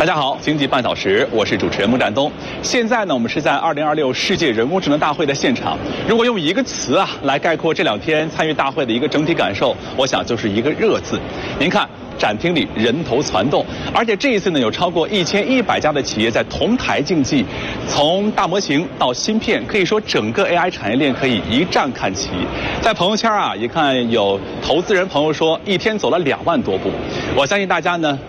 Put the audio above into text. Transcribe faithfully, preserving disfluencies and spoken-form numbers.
大家好，经济半小时，我是主持人孟占东。现在呢，我们是在二零二六世界人工智能大会的现场。如果用一个词啊来概括这两天参与大会的一个整体感受，我想就是一个热字。您看。展厅里人头攒动，而且这一次呢，有超过一千一百家的企业在同台竞技，从大模型到芯片，可以说整个 A I 产业链可以一站看齐。在朋友圈啊，也看有投资人朋友说，一天走了两万多步。我相信大家呢